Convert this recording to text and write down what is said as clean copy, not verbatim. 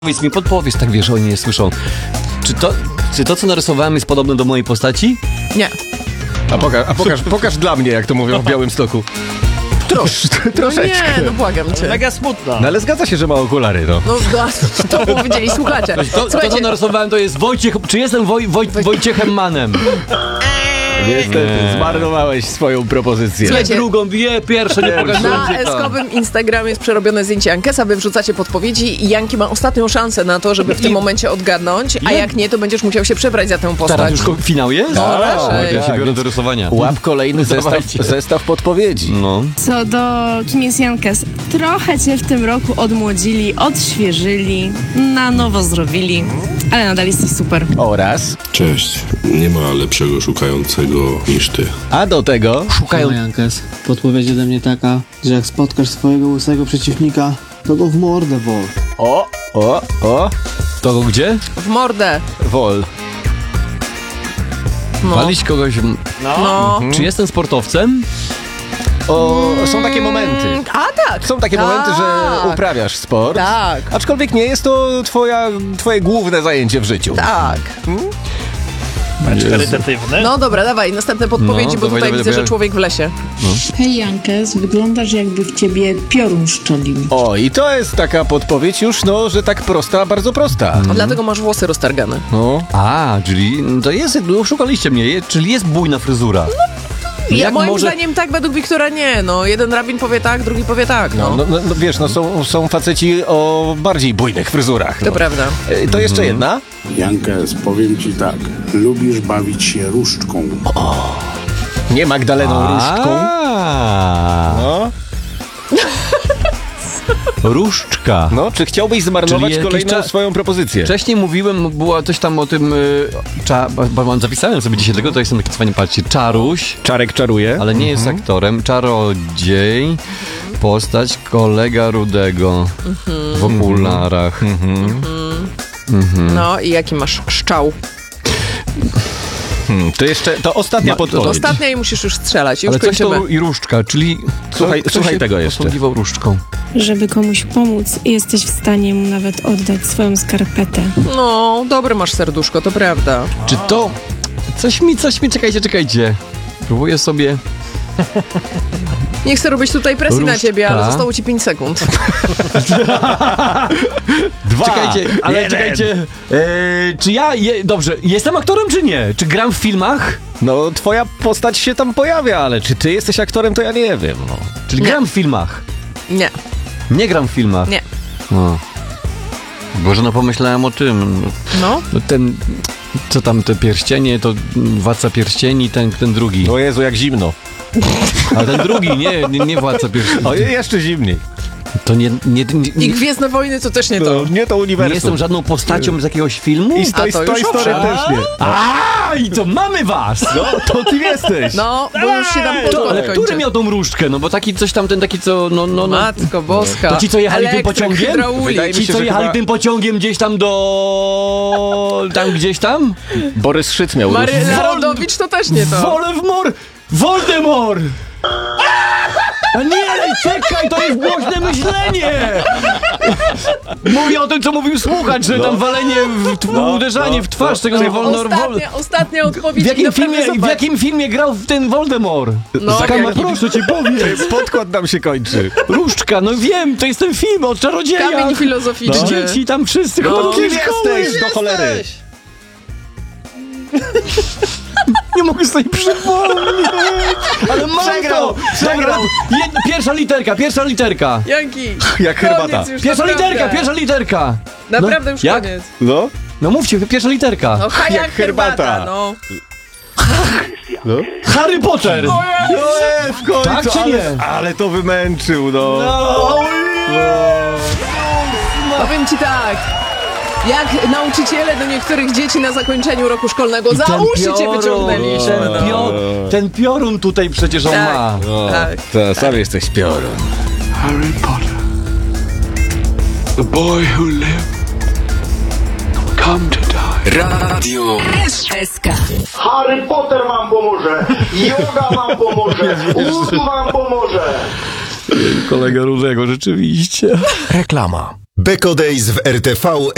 Powiedz mi, podpowiedz, tak wiesz, oni nie słyszą. Czy to, co narysowałem, jest podobne do mojej postaci? Nie. Pokaż dla mnie, jak to mówią w Białymstoku. Troszeczkę. Nie, no błagam cię. Mega smutna. No ale zgadza się, że ma okulary, no. No to powiedzieli słuchacze. To, co narysowałem, to jest Wojciech... Czy jestem Wojciechem Mannem? Niestety, zmarnowałeś swoją propozycję. Słuchajcie, Drugą, pierwsze nie pokażę. na eskowym Instagramie jest przerobione zdjęcie Jankesa, wy wrzucacie podpowiedzi i Janki ma ostatnią szansę na to, żeby w tym momencie odgadnąć, a jak nie, to będziesz musiał się przebrać za tę postać. Teraz już finał jest? No, raczej. Ja się biorę do rysowania. Łap kolejny zestaw podpowiedzi. No. Co do kim jest Jankes, trochę cię w tym roku odmłodzili, odświeżyli, na nowo zrobili, ale nadal jesteś super. Oraz... Cześć, nie ma lepszego szukającego niż ty. A do tego... Szukają... Jankes, podpowiedź ode mnie taka, że jak spotkasz swojego łysego przeciwnika, to go w mordę wol. O. To go gdzie? W mordę. Wol. No. Walić kogoś... No. Czy jestem sportowcem? Są takie momenty. A tak. Są takie momenty, że uprawiasz sport. Tak. Aczkolwiek nie jest to twoje główne zajęcie w życiu. Tak. Mecz charytatywny. No dobra, dawaj, następne podpowiedzi, bo tutaj widzę, że człowiek w lesie. Hej Jankes, wyglądasz jakby w ciebie piorun szczelił. O, i to jest taka podpowiedź już, no, że tak prosta, bardzo prosta. Dlatego masz włosy roztargane. No. Czyli to jest... Szukaliście mnie, czyli jest bujna fryzura. Moim zdaniem tak, według Wiktora nie. No, jeden rabin powie tak, drugi powie tak. No, Wiesz, są faceci o bardziej bujnych fryzurach. to prawda. To jeszcze jedna? Jankes, powiem ci tak, lubisz bawić się różdżką. Nie Magdaleną Różdżką. No. Różdżka. No, czy chciałbyś zmarnować Czyli jakiś kolejną swoją propozycję? Wcześniej mówiłem, było coś tam o tym... zapisałem sobie dzisiaj tego, to jestem taki cwanie, patrzcie, Czaruś, Czarek czaruje. ale nie jest aktorem, czarodziej, postać kolega Rudego w okularach. No i jaki masz szczał? To ostatnia podpowiedź. Ostatnia i musisz już strzelać. Już Ale coś kończymy. to i różdżka, czyli... Słuchaj tego jeszcze. posługiwał różdżką. Żeby komuś pomóc, jesteś w stanie mu nawet oddać swoją skarpetę. No, dobre masz serduszko, to prawda. Czy to... Coś mi, czekajcie. Próbuję sobie... Nie chcę robić tutaj presji na ciebie, ale zostało ci 5 sekund. Czekajcie. Czy ja... Dobrze, jestem aktorem czy nie? Czy gram w filmach? No, twoja postać się tam pojawia, ale czy ty jesteś aktorem, to ja nie wiem. No. Czyli gram w filmach? Nie. Nie gram w filmach? Nie. O. Boże, no pomyślałem o tym. No? Ten... Co tam, te pierścienie, to Władca Pierścieni, ten drugi. O Jezu, jak zimno. Ale ten drugi, nie Władca Pierścieni. O, jeszcze zimniej. To nie I Gwiezdne Wojny to też nie to. Nie to uniwersum. nie jestem żadną postacią z jakiegoś filmu? I z Toy Story też nie. I to mamy was! No, to ty jesteś. No, bo już się tam podkład Ale kończy. który miał tą różdżkę? No bo taki coś tam, ten taki co... No. Matko boska. To ci, co jechali tym Elektryk, pociągiem? hydraulik. Wydaje mi Ci, się, co że jechali chyba- tym pociągiem gdzieś tam do... Tam gdzieś tam? Borys Szyc miał różdżkę. Maryla Rodowicz to też nie to. Voldemort! A nie, ale czekaj, to jest głośne myślenie! Mówię o tym, co mówił słuchacz, że tam walenie, uderzanie w twarz, tego nie wolno... Ostatnia odpowiedź. W jakim filmie grał w ten Voldemort? No, proszę cię powiedz. Podkład nam się kończy. Różdżka, no wiem, to jest ten film o czarodziejach. Kamień filozoficzny. Dzieci tam wszyscy chodzą Kim do szkoły. jesteś, do cholery? Nie mogę sobie przypomnieć. Ale mam Przegrał. Dobra, pierwsza literka. Janki. Jak herbata. Koniec już, Pierwsza literka. Naprawdę już jak? koniec. No? No mówcie, pierwsza literka. No, jak herbata. herbata. No. Harry Potter. W końcu, Tak czy nie? ale to wymęczył, no. Powiem ci tak. Jak nauczyciele do niektórych dzieci na zakończeniu roku szkolnego za uszy cię wyciągnęli. Ten piorun tutaj przecież on Tak. ma. Tak. To sam jesteś piorun. Harry Potter, the boy who lived, come to die. Radio SK. Harry Potter wam pomoże, yoga wam pomoże, urdu wam pomoże. Kolega Rudego, rzeczywiście. Reklama. Beko Days w RTV